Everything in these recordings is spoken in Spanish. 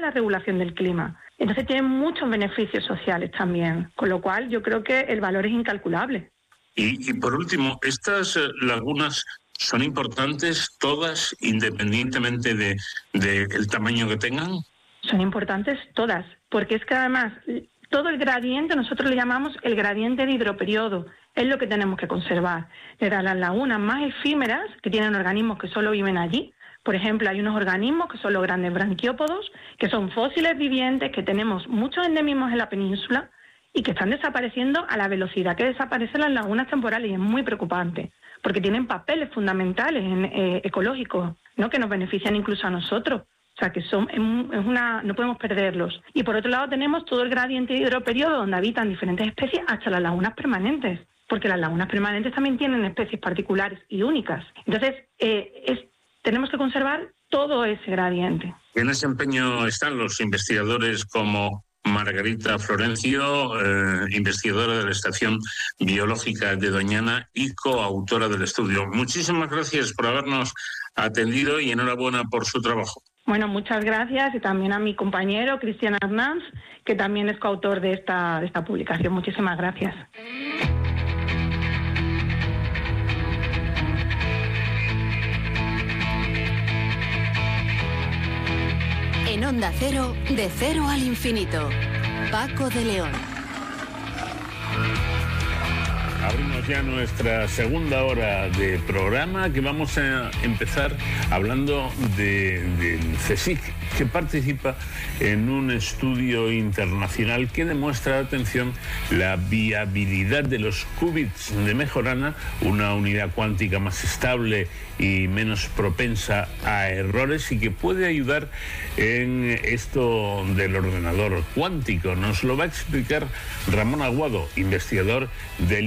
la regulación del clima. Entonces tienen muchos beneficios sociales también, con lo cual yo creo que el valor es incalculable. Y por último, estas lagunas son importantes todas, independientemente del tamaño que tengan. Son importantes todas, porque es que además todo el gradiente, nosotros le llamamos el gradiente de hidroperiodo, es lo que tenemos que conservar. Desde las lagunas más efímeras, que tienen organismos que solo viven allí, por ejemplo, hay unos organismos que son los grandes branquiópodos, que son fósiles vivientes, que tenemos muchos endemismos en la península y que están desapareciendo a la velocidad que desaparecen las lagunas temporales, y es muy preocupante, porque tienen papeles fundamentales ecológicos, ¿no?, que nos benefician incluso a nosotros. O sea, que no podemos perderlos. Y por otro lado tenemos todo el gradiente hidroperiodo donde habitan diferentes especies hasta las lagunas permanentes, porque las lagunas permanentes también tienen especies particulares y únicas. Entonces, tenemos que conservar todo ese gradiente. En ese empeño están los investigadores como Margarita Florencio, investigadora de la Estación Biológica de Doñana y coautora del estudio. Muchísimas gracias por habernos atendido y enhorabuena por su trabajo. Bueno, muchas gracias, y también a mi compañero Cristian Arnaz, que también es coautor de esta publicación. Muchísimas gracias. En Onda Cero, de cero al infinito. Paco de León. Abrimos ya nuestra segunda hora de programa, que vamos a empezar hablando del CSIC, que participa en un estudio internacional que demuestra, atención, la viabilidad de los qubits de Majorana, una unidad cuántica más estable y menos propensa a errores, y que puede ayudar en esto del ordenador cuántico. Nos lo va a explicar Ramón Aguado, investigador del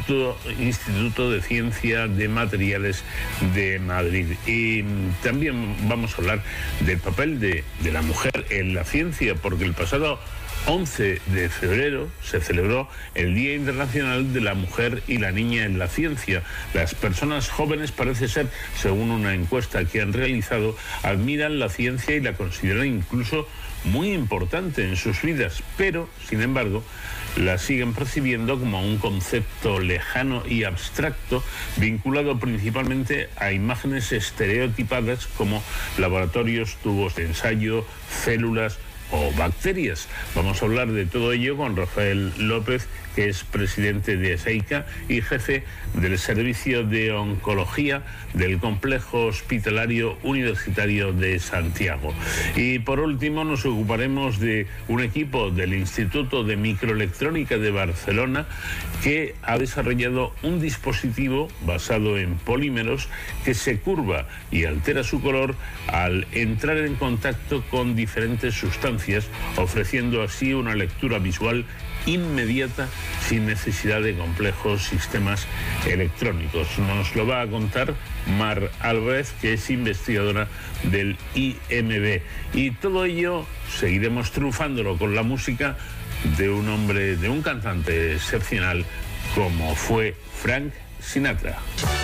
Instituto de Ciencia de Materiales de Madrid. Y también vamos a hablar del papel de la mujer en la ciencia, porque el pasado 11 de febrero se celebró el Día Internacional de la Mujer y la Niña en la Ciencia. Las personas jóvenes, parece ser, según una encuesta que han realizado, admiran la ciencia y la consideran incluso muy importante en sus vidas, pero, sin embargo, la siguen percibiendo como un concepto lejano y abstracto, vinculado principalmente a imágenes estereotipadas como laboratorios, tubos de ensayo, células o bacterias. Vamos a hablar de todo ello con Rafael López, que es presidente de SEICA y jefe del Servicio de Oncología del Complejo Hospitalario Universitario de Santiago. Y por último nos ocuparemos de un equipo del Instituto de Microelectrónica de Barcelona que ha desarrollado un dispositivo basado en polímeros que se curva y altera su color al entrar en contacto con diferentes sustancias, ofreciendo así una lectura visual inmediata sin necesidad de complejos sistemas electrónicos. Nos lo va a contar Mar Álvarez, que es investigadora del IMB. Y todo ello seguiremos triunfándolo con la música de un hombre, de un cantante excepcional como fue Frank Sinatra.